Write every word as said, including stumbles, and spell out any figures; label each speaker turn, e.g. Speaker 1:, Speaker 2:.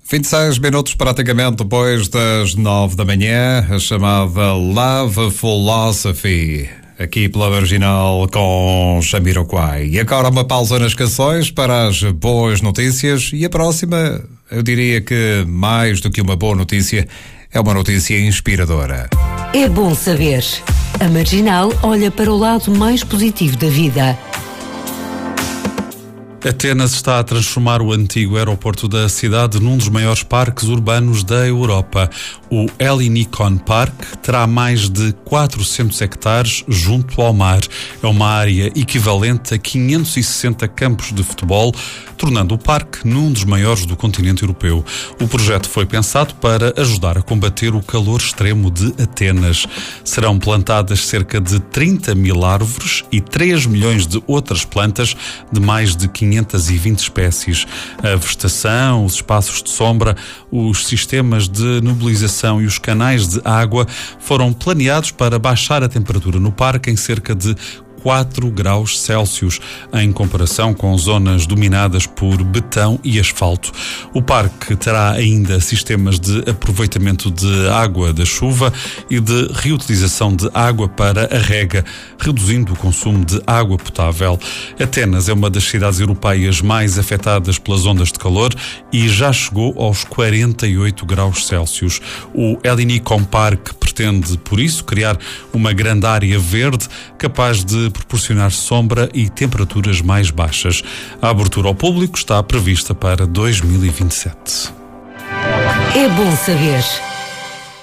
Speaker 1: vinte e seis minutos praticamente depois das nove da manhã, a chamada Love Philosophy, aqui pela Marginal com Jamiroquai. E agora uma pausa nas canções para as boas notícias, e a próxima, eu diria que mais do que uma boa notícia, é uma notícia inspiradora.
Speaker 2: É bom saber. A Marginal olha para o lado mais positivo da vida.
Speaker 3: Atenas está a transformar o antigo aeroporto da cidade num dos maiores parques urbanos da Europa. O Ellinikon Park terá mais de quatrocentos hectares junto ao mar. É uma área equivalente a quinhentos e sessenta campos de futebol, tornando o parque num dos maiores do continente europeu. O projeto foi pensado para ajudar a combater o calor extremo de Atenas. Serão plantadas cerca de trinta mil árvores e três milhões de outras plantas de mais de quinhentas e vinte espécies. A vegetação, os espaços de sombra, os sistemas de nebulização e os canais de água foram planeados para baixar a temperatura no parque em cerca de quatro graus Celsius, em comparação com zonas dominadas por betão e asfalto. O parque terá ainda sistemas de aproveitamento de água da chuva e de reutilização de água para a rega, reduzindo o consumo de água potável. Atenas é uma das cidades europeias mais afetadas pelas ondas de calor e já chegou aos quarenta e oito graus Celsius. O Ellinikon Park pretende, por isso, criar uma grande área verde capaz de proporcionar sombra e temperaturas mais baixas. A abertura ao público está prevista para dois mil e vinte e sete.
Speaker 2: É bom saber.